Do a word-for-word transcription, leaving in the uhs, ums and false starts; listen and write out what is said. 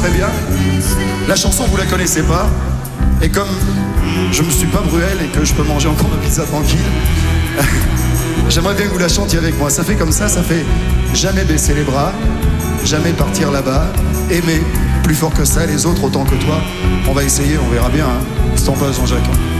serait bien. La chanson, vous la connaissez pas. Et comme je me suis pas Bruel et que je peux manger encore ma pizza tranquille, j'aimerais bien que vous la chantiez avec moi. Ça fait comme ça, ça fait jamais baisser les bras, jamais partir là-bas, aimer plus fort que ça, les autres autant que toi. On va essayer, on verra bien. Hein. C'est ton pas, Jean-Jacques.